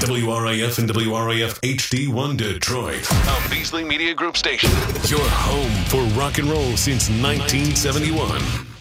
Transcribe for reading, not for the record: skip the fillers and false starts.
WRIF and WRIF HD1 Detroit. A Beasley Media Group station. Your home for rock and roll since 1971.